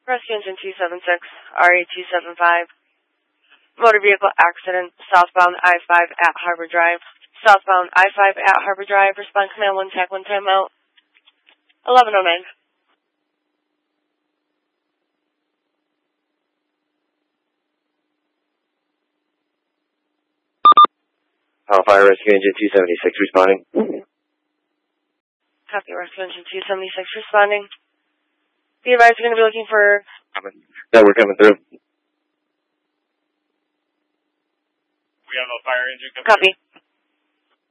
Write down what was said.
Rescue Engine 276, RA275. Motor vehicle accident, southbound I-5 at Harbor Drive. Southbound I-5 at Harbor Drive. Respond command 1 TAC 1 timeout. 1109. Fire Rescue Engine 276 responding. Copy, Rescue Engine 276 responding. Be advised you're going to be looking for... Yeah, we're coming through. We have a fire engine coming Copy. through.